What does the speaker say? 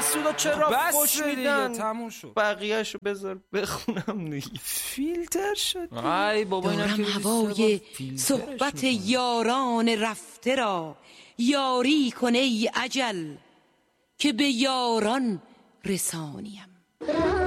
مسعودا چرا فوش میدن؟ تموم شد. بقیه‌شو بذار بخونم دیگه. فیلتر شد. ای بابا اینا دارم که هوای صحبت یاران رفته را یاری کن ای اجل که به یاران رسانیم.